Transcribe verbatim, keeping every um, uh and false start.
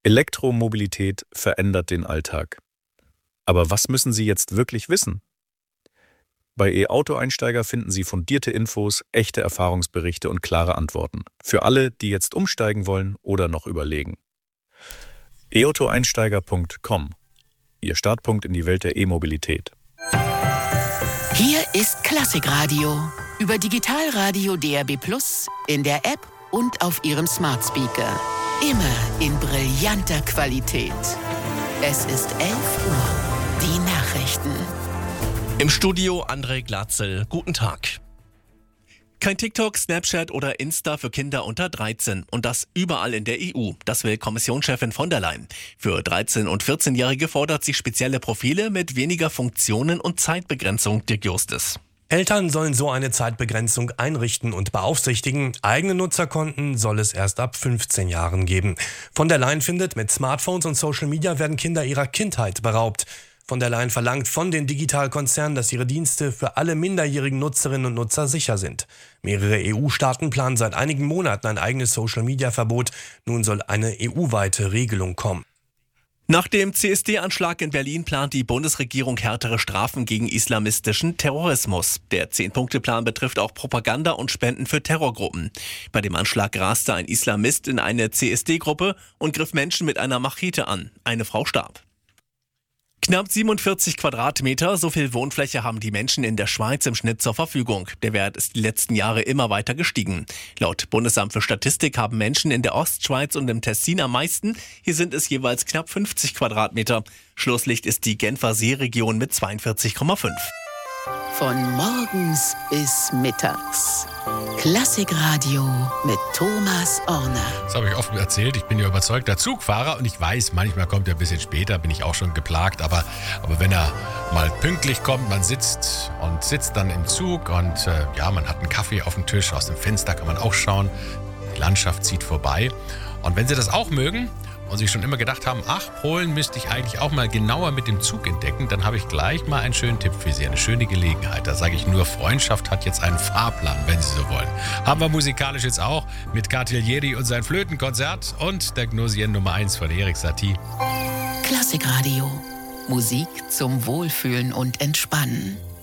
Elektromobilität verändert den Alltag. Aber was müssen Sie jetzt wirklich wissen? Bei E-Auto-Einsteiger finden Sie fundierte Infos, echte Erfahrungsberichte und klare Antworten. Für alle, die jetzt umsteigen wollen oder noch überlegen. e auto einsteiger punkt com. Ihr Startpunkt in die Welt der E-Mobilität. Hier ist Klassikradio. Über Digitalradio D A B plus, in der App und auf Ihrem Smart Speaker. Immer in brillanter Qualität. Es ist elf Uhr. Die Nachrichten. Im Studio André Glatzel. Guten Tag. Kein TikTok, Snapchat oder Insta für Kinder unter dreizehn. Und das überall in der E U. Das will Kommissionschefin von der Leyen. Für dreizehn- und vierzehnjährige fordert sie spezielle Profile mit weniger Funktionen und Zeitbegrenzung. Dirk Justus. Eltern sollen so eine Zeitbegrenzung einrichten und beaufsichtigen. Eigene Nutzerkonten soll es erst ab fünfzehn Jahren geben. Von der Leyen findet, mit Smartphones und Social Media werden Kinder ihrer Kindheit beraubt. Von der Leyen verlangt von den Digitalkonzernen, dass ihre Dienste für alle minderjährigen Nutzerinnen und Nutzer sicher sind. Mehrere E U-Staaten planen seit einigen Monaten ein eigenes Social-Media-Verbot. Nun soll eine E U-weite Regelung kommen. Nach dem C S D-Anschlag in Berlin plant die Bundesregierung härtere Strafen gegen islamistischen Terrorismus. Der Zehn-Punkte-Plan betrifft auch Propaganda und Spenden für Terrorgruppen. Bei dem Anschlag raste ein Islamist in eine C S D-Gruppe und griff Menschen mit einer Machete an. Eine Frau starb. Knapp siebenundvierzig Quadratmeter, so viel Wohnfläche haben die Menschen in der Schweiz im Schnitt zur Verfügung. Der Wert ist die letzten Jahre immer weiter gestiegen. Laut Bundesamt für Statistik haben Menschen in der Ostschweiz und im Tessin am meisten. Hier sind es jeweils knapp fünfzig Quadratmeter. Schlusslicht ist die Genfer Seeregion mit zweiundvierzig Komma fünf. Von morgens bis mittags. Klassikradio mit Thomas Orner. Das habe ich oft erzählt. Ich bin ja überzeugter Zugfahrer und ich weiß, manchmal kommt er ein bisschen später, bin ich auch schon geplagt. Aber, aber wenn er mal pünktlich kommt, man sitzt und sitzt dann im Zug und äh, ja, man hat einen Kaffee auf dem Tisch, aus dem Fenster kann man auch schauen. Die Landschaft zieht vorbei. Und wenn Sie das auch mögen und sich schon immer gedacht haben, ach, Polen müsste ich eigentlich auch mal genauer mit dem Zug entdecken, dann habe ich gleich mal einen schönen Tipp für Sie, eine schöne Gelegenheit. Da sage ich nur, Freundschaft hat jetzt einen Fahrplan, wenn Sie so wollen. Haben wir musikalisch jetzt auch mit Cartiglieri und sein Flötenkonzert und der Gnosien Nummer eins von Erik Satie. Klassikradio. Musik zum Wohlfühlen und Entspannen.